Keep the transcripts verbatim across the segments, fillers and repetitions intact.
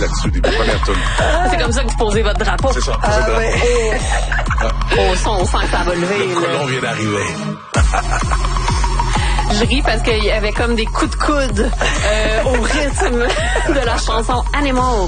là-dessus, au début, première toune. C'est comme ça que vous posez votre drapeau. C'est ça, Ah, c'est le drapeau. Ouais. Au son, on sent que ça va lever. Le colon vient d'arriver. Je ris parce qu'il y avait comme des coups de coude euh, au rythme de la chanson Animals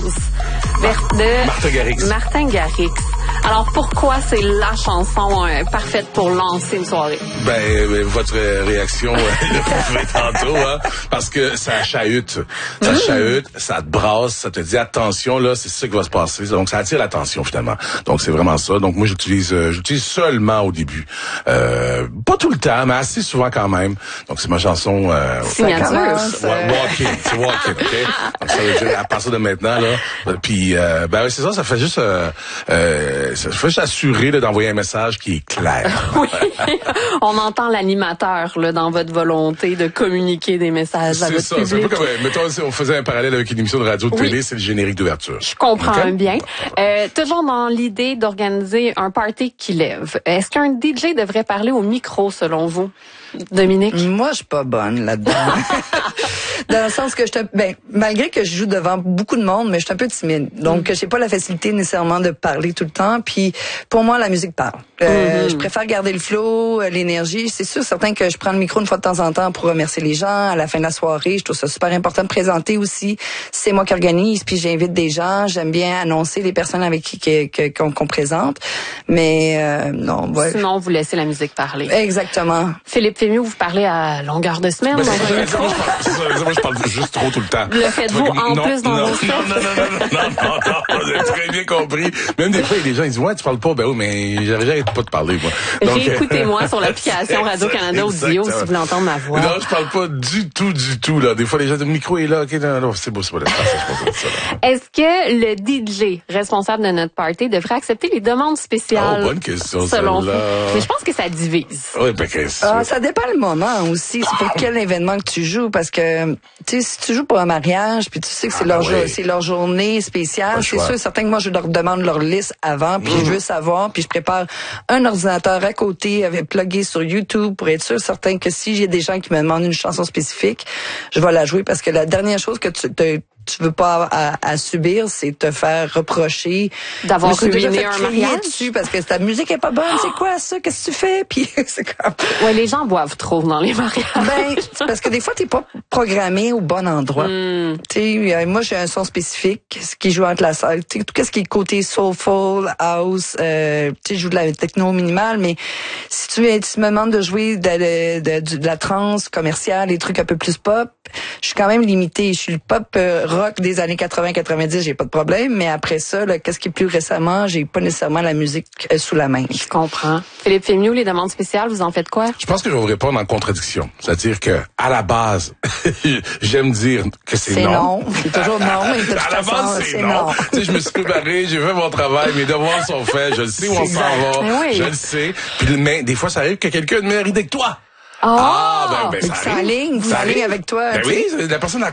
de Martin Garrix. Martin Garrix. Alors pourquoi c'est la chanson euh, parfaite pour lancer une soirée? Ben, euh, votre réaction, euh, le prouvait tantôt, hein, parce que ça chahute. Ça mmh. chahute, ça te brasse, ça te dit attention, là, c'est ça qui va se passer. Donc, ça attire l'attention, finalement. Donc, c'est vraiment ça. Donc, moi, j'utilise euh, j'utilise seulement au début. Euh, pas tout le temps, mais assez souvent quand même. Donc, c'est ma chanson... Euh, signature. Walk-in, c'est walk-in, OK? Donc, ça veut dire, à partir de maintenant, là, puis, euh, ben, c'est ça, ça fait juste... Euh, euh, ça fait juste assurer là, d'envoyer un message qui est clair. Oui, on entend l'animateur là, dans votre volonté de communiquer des messages à votre ça, public. C'est ça, c'est un peu comme, mettons, si on faisait un parallèle avec une émission de radio de oui. télé, c'est le générique d'ouverture. Je comprends okay? bien. Euh, toujours dans l'idée d'organiser un party qui lève, est-ce qu'un D J devrait parler au micro, selon vous, Dominique? Moi, je suis pas bonne là-dedans. Dans le sens que je te, ben, malgré que je joue devant beaucoup de monde, mais je suis un peu timide. Donc, mm. j'ai pas la facilité nécessairement de parler tout le temps. Puis, pour moi, la musique parle. Euh, mm-hmm. Je préfère garder le flow, l'énergie. C'est sûr, certain que je prends le micro une fois de temps en temps pour remercier les gens à la fin de la soirée. Je trouve ça super important de présenter aussi. C'est moi qui organise, puis j'invite des gens. J'aime bien annoncer les personnes avec qui qu'on qu'on présente. Mais euh, non, ouais. Sinon, vous laissez la musique parler. Exactement. Philippe Fémieux, vous parlez à longueur de semaine. Ben, c'est ça, moi, je parle, moi, je parle juste trop tout le temps. Le faites-vous en non, plus dans non, vos sets? Non, non, non, non, non, non, non, vous avez très bien compris. Même des fois, il y a des gens, ils disent, ouais, tu parles pas. Ben oui, mais j'avais jamais pas de parler, moi. Réécoutez-moi sur l'application Radio-Canada Audio si vous voulez entendre ma voix. Non, je parle pas du tout, du tout, là. Des fois, les gens, le micro est là, ok, non, non, c'est beau, c'est pas l'espace, c'est pas ça. Est-ce que le D J responsable de notre party devrait accepter les demandes spéciales? Oh, bonne question, selon vous. Là. Mais je pense que ça divise. Oui, ben, qu'est-ce ah, ça dépend le moment aussi. C'est pour quel événement que tu joues. Parce que, tu sais, si tu joues pour un mariage, puis tu sais que c'est ah, leur, oui. c'est leur journée spéciale, c'est sûr, certain que moi, je leur demande leur liste avant, puis mmh. je veux savoir, puis je prépare un ordinateur à côté avec plugué sur YouTube pour être sûr, certain que si j'ai des gens qui me demandent une chanson spécifique, je vais la jouer parce que la dernière chose que tu te tu veux pas à, à subir, c'est te faire reprocher d'avoir ruiné un mariage dessus parce que ta musique est pas bonne. Oh! C'est quoi ça? Qu'est-ce que tu fais? Puis c'est comme. Ouais, les gens boivent trop dans les mariages. Ben, c'est parce que des fois t'es pas programmé au bon endroit. Mm. Tu sais, moi j'ai un son spécifique, ce qui joue entre la salle. Tu sais, tout ce qui est côté soulful, house, euh, tu sais, je joue de la techno minimale, mais si tu, tu me demandes de jouer de, de, de, de la trance commerciale, des trucs un peu plus pop, je suis quand même limitée. Je suis le pop euh, rock des années quatre-vingts quatre-vingt-dix, j'ai pas de problème, mais après ça, là, qu'est-ce qui est plus récemment, j'ai pas nécessairement la musique euh, sous la main. Je comprends. Philippe Fémieux, les demandes spéciales, vous en faites quoi? Je pense que je vais vous répondre en contradiction. C'est-à-dire que, à la base, j'aime dire que c'est, c'est non. non. C'est toujours non. Mais de toute à la façon, base, c'est, c'est non. non. Tu sais, je me suis préparé, j'ai fait mon travail, mes devoirs sont faits, je le sais où on s'en va, oui. je le sais. Puis, mais des fois, ça arrive que quelqu'un a une meilleure idée que toi. Oh! Ah, ben, ben, ça ça aligne, ça aligne avec toi. Ben oui, la personne